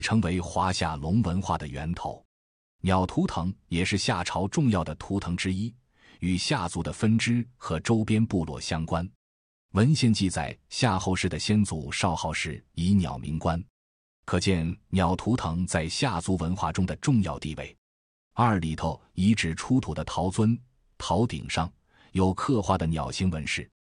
成为华夏龙文化的源头。鸟图腾也是夏朝重要的图腾之一，与夏族的分支和周边部落相关。文献记载，夏后氏的先祖少昊氏以鸟鸣官，可见鸟图腾在夏族文化中的重要地位。二里头遗址出土的陶尊，陶鼎上有刻画的鸟形纹饰，